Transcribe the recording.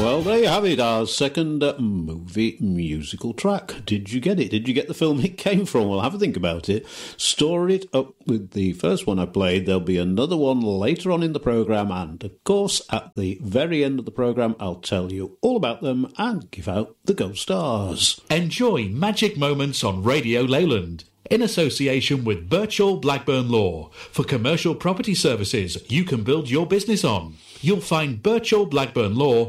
Well, there you have it, our second movie musical track. Did you get it? Did you get the film it came from? Well, have a think about it. Store it up with the first one I played. There'll be another one later on in the programme, and of course, at the very end of the programme, I'll tell you all about them and give out the gold stars. Enjoy Magic Moments on Radio Leyland, in association with Birchall Blackburn Law, for commercial property services you can build your business on. You'll find Birchall Blackburn Law